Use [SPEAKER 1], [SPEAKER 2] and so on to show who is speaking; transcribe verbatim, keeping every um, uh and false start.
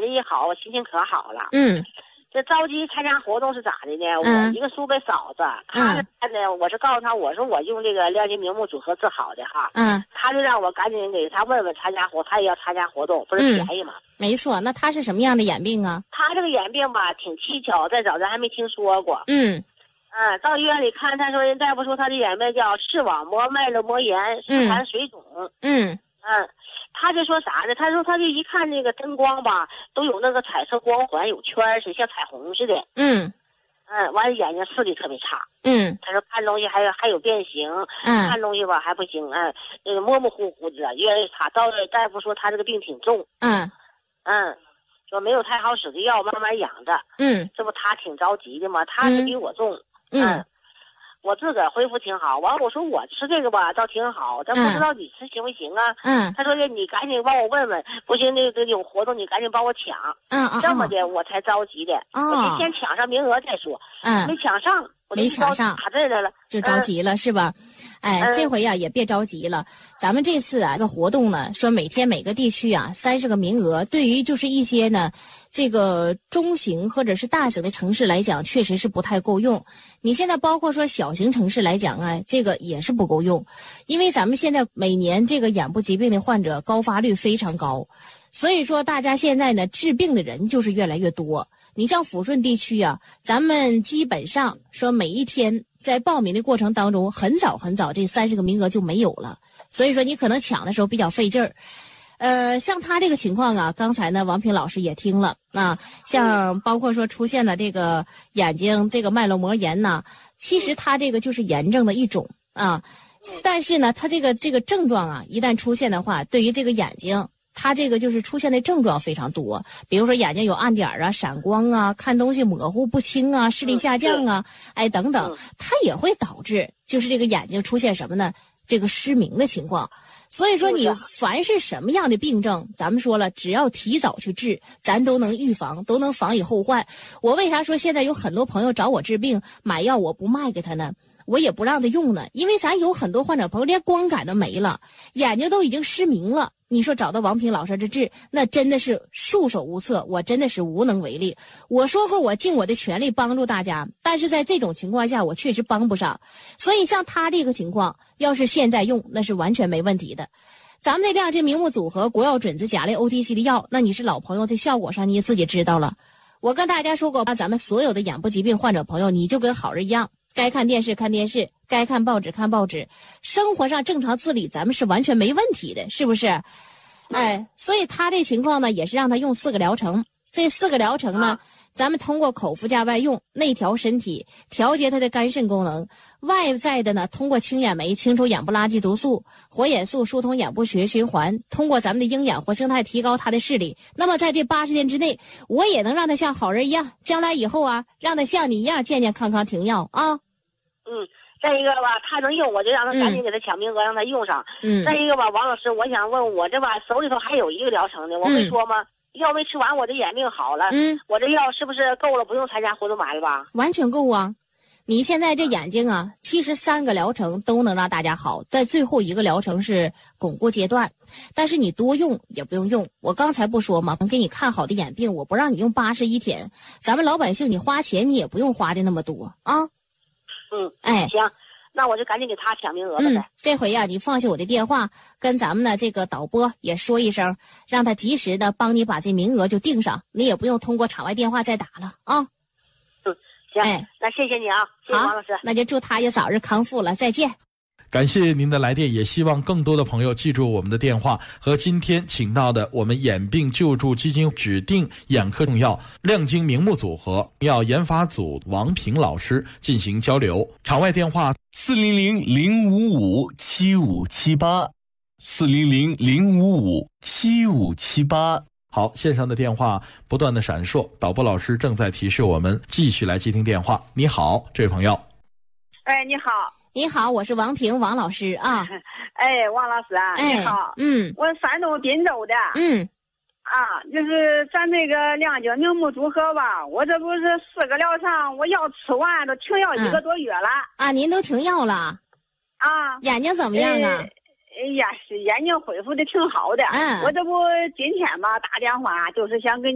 [SPEAKER 1] 一好，我心情可好了。
[SPEAKER 2] 嗯。
[SPEAKER 1] 这着急参加活动是咋的呢？
[SPEAKER 2] 嗯、
[SPEAKER 1] 我一个叔辈嫂子，他是呢，我是告诉他，我说我用这个亮晶明目组合治好的哈。
[SPEAKER 2] 嗯。
[SPEAKER 1] 他就让我赶紧给他问问参加活，他也要参加活动，不是便宜吗？
[SPEAKER 2] 嗯、没错，那他是什么样的眼病啊？
[SPEAKER 1] 他这个眼病吧，挺蹊跷，再早咱还没听说过。
[SPEAKER 2] 嗯。
[SPEAKER 1] 嗯，到医院里看，他说人大夫说他的眼病叫视网膜脉络膜炎、视盘水肿。
[SPEAKER 2] 嗯。
[SPEAKER 1] 嗯。他就说啥呢？他说他这一看那个灯光吧，都有那个彩色光环，有圈儿，是像彩虹似的。嗯嗯，完了眼睛视力特别差。嗯，他说看东西还有还有变形。嗯，看东西吧还不行。嗯，那个模模糊糊的，越来越差。到了大夫说他这个病挺重。嗯嗯，说没有太好使的药，慢慢养着。嗯，这不他挺着急的吗？他是比我重。嗯。嗯，我自个儿恢复挺好，完了我说我吃这个吧倒挺好，但不知道你吃行不行啊？嗯，他说的你赶紧帮我问问，不行那个有活动你赶紧帮我抢。嗯嗯，这么的我才着急的。哦，我得先抢上名额再说。嗯，没抢上，我
[SPEAKER 2] 没抢上
[SPEAKER 1] 打这来了，
[SPEAKER 2] 就着急了、嗯、是吧？哎，嗯、这回呀、啊、也别着急了，咱们这次啊这个活动呢，说每天每个地区啊三十个名额，对于就是一些呢。这个中型或者是大型的城市来讲，确实是不太够用。你现在包括说小型城市来讲啊，这个也是不够用，因为咱们现在每年这个眼部疾病的患者高发率非常高，所以说大家现在呢治病的人就是越来越多。你像抚顺地区啊，咱们基本上说每一天在报名的过程当中，很早很早这三十个名额就没有了，所以说你可能抢的时候比较费劲儿。呃，像他这个情况啊，刚才呢，王平老师也听了啊，像包括说出现了这个眼睛这个脉络膜炎呐，其实他这个就是炎症的一种啊，但是呢，他这个这个症状啊，一旦出现的话，对于这个眼睛，他这个就是出现的症状非常多，比如说眼睛有暗点啊、闪光啊、看东西模糊不清啊、视力下降啊，哎等等，它也会导致就是这个眼睛出现什么呢？这个失明的情况。所以说你凡是什么样的病症，咱们说了，只要提早去治，咱都能预防，都能防以后患。我为啥说现在有很多朋友找我治病买药我不卖给他呢？我也不让他用呢，因为咱有很多患者朋友连光感都没了，眼睛都已经失明了，你说找到王平老师这治，那真的是束手无策，我真的是无能为力。我说过我尽我的全力帮助大家，但是在这种情况下我确实帮不上。所以像他这个情况，要是现在用那是完全没问题的。咱们那亮晶明目组合国药准子甲类 O T C 的药，那你是老朋友，这效果上你也自己知道了。我跟大家说过，咱们所有的眼部疾病患者朋友，你就跟好人一样，该看电视看电视，该看报纸看报纸，生活上正常自理咱们是完全没问题的，是不是？哎，所以他这情况呢也是让他用四个疗程，这四个疗程呢、啊、咱们通过口服加外用内调身体，调节他的肝肾功能，外在的呢通过清眼酶清除眼部垃圾毒素，活眼素疏通眼部血液循环，通过咱们的鹰眼活性肽提高他的视力。那么在这八十天之内，我也能让他像好人一样，将来以后啊让他像你一样健健康康停药啊。
[SPEAKER 1] 嗯，再一个吧，他能用，我就让他赶紧给他抢名额、嗯，让他用上。嗯。再一个吧，王老师，我想问我这吧手里头还有一个疗程呢，我没说吗？嗯、药没吃完，我这眼病好了。嗯。我这药是不是够了？不用参加活动买了吧？
[SPEAKER 2] 完全够啊！你现在这眼睛啊，其实三个疗程都能让大家好，但最后一个疗程是巩固阶段，但是你多用也不用用。我刚才不说吗？能给你看好的眼病，我不让你用八十一天，咱们老百姓你花钱你也不用花的那么多啊。
[SPEAKER 1] 嗯，
[SPEAKER 2] 哎，
[SPEAKER 1] 行，那我就赶紧给他抢名额了呗。
[SPEAKER 2] 嗯，这回呀、啊，你放下我的电话，跟咱们的这个导播也说一声，让他及时的帮你把这名额就定上，你也不用通过场外电话再打了啊。
[SPEAKER 1] 嗯，行，哎，那谢谢你啊，谢谢王老师。
[SPEAKER 2] 那就祝他也早日康复了，再见。
[SPEAKER 3] 感谢您的来电，也希望更多的朋友记住我们的电话和今天请到的我们眼病救助基金指定眼科用药亮晶明目组合药研发组王平老师进行交流。场外电话
[SPEAKER 4] 四零零零五五七五七八四零零零五五七五七八。
[SPEAKER 3] 好，线上的电话不断的闪烁，导播老师正在提示我们继续来接听电话。你好，这位朋友。
[SPEAKER 1] 哎，你好。
[SPEAKER 2] 你好，我是王平王老师啊。
[SPEAKER 1] 哎，王老师啊，
[SPEAKER 2] 哎、
[SPEAKER 1] 你好。
[SPEAKER 2] 嗯，
[SPEAKER 1] 我山东滨州的。
[SPEAKER 2] 嗯，
[SPEAKER 1] 啊，就是咱这个亮晶明目组合吧，我这不是四个疗程，我药吃完都停药一个多月了。
[SPEAKER 2] 啊，您都停药了？
[SPEAKER 1] 啊，
[SPEAKER 2] 眼睛怎么样啊？
[SPEAKER 1] 哎呀，是眼睛恢复的挺好的。嗯，我这不今天吧打电话，就是想跟